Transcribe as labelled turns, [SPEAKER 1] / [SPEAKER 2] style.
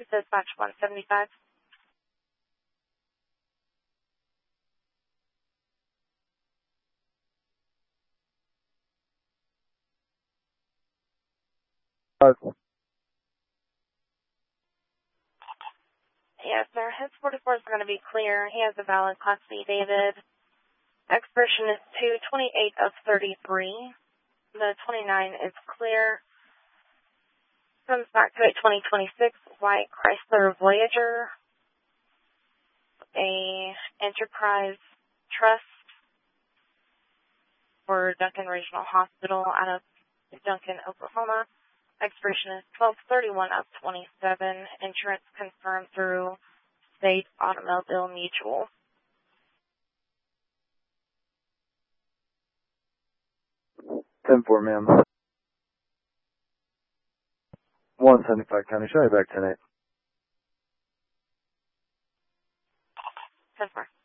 [SPEAKER 1] dispatch 175. Yes, sir. His 44 is going to be clear. He has a valid Class B, David. Expiration is 2/28 of 33. The 29 is clear. Comes back to a 2026 white Chrysler Voyager, a Enterprise Trust for Duncan Regional Hospital out of Duncan, Oklahoma. Expiration is 12/31 of 27. Insurance confirmed through State Automobile Mutual.
[SPEAKER 2] 10-4, ma'am. 175 County, show you back tonight.
[SPEAKER 1] 10-4.